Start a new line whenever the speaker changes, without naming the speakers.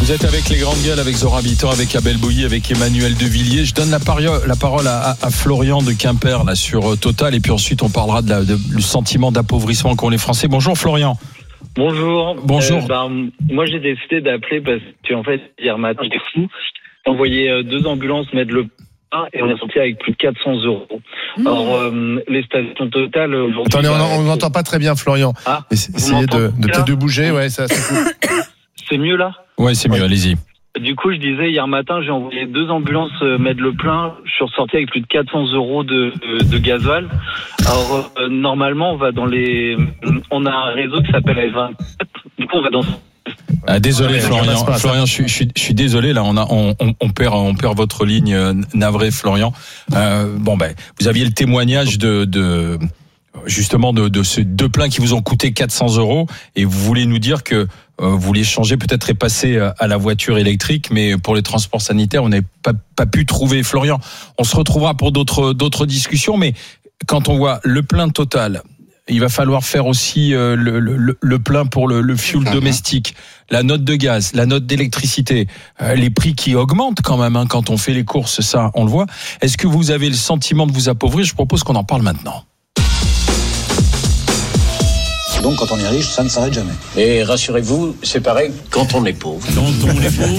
Vous êtes avec les grandes gueules, avec Zora Bitor, avec Abel Bouilly, avec Emmanuel Devilliers. Je donne la parole à Florian de Quimper là, sur Total, et puis ensuite on parlera du sentiment d'appauvrissement qu'ont les Français. Bonjour Florian.
Bonjour.
Bonjour.
Moi j'ai décidé d'appeler parce que en fait hier matin j'étais fou. J'ai envoyé 2 ambulances mettre le pain et on est sorti avec plus de 400 €. Alors les stations Total aujourd'hui.
Attendez, on n'entend pas très bien Florian. Essayez de peut-être de bouger, ouais, ça coupe.
C'est mieux là ?
Ouais, c'est mieux, allez-y.
Du coup, je disais, hier matin, j'ai envoyé 2 ambulances mettre le plein. Je suis ressorti avec plus de 400 € de gasoil. Alors, normalement, on a un réseau qui s'appelle F24. Du coup, on va dans...
Désolé Florian, je suis désolé là, on perd votre ligne, navré Florian. Vous aviez le témoignage justement de ces 2 pleins qui vous ont coûté 400 € et vous voulez nous dire que vous vouliez changer, peut-être et passer à la voiture électrique, mais pour les transports sanitaires, on n'avait pas pu trouver. Florian, on se retrouvera pour d'autres discussions, mais quand on voit le plein Total, il va falloir faire aussi le plein pour le fuel domestique, la note de gaz, la note d'électricité, les prix qui augmentent quand même quand on fait les courses, ça on le voit. Est-ce que vous avez le sentiment de vous appauvrir ? Je propose qu'on en parle maintenant.
Donc quand on est riche, ça ne s'arrête jamais. Et rassurez-vous, c'est pareil quand on est pauvre.